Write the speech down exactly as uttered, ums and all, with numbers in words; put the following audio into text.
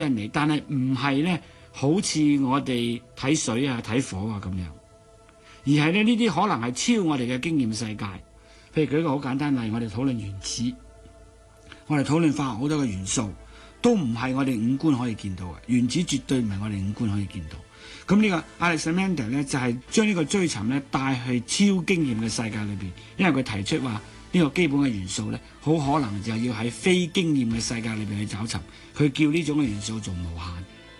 人嚟，但係唔係咧，好似我哋睇水啊、睇火啊咁樣，而係咧呢啲可能係超我哋嘅經驗世界。譬如舉一個好簡單例，我哋討論原子，我哋討論化學好多嘅元素，都唔係我哋五官可以見到嘅。原子絕對唔係我哋五官可以見到。咁呢個 Alexander 咧就係將呢個追尋咧帶去超經驗嘅世界裏邊，因為佢提出話呢個基本嘅元素咧，好可能就要喺非經驗嘅世界裏邊去找尋。佢叫呢種嘅元素做無限。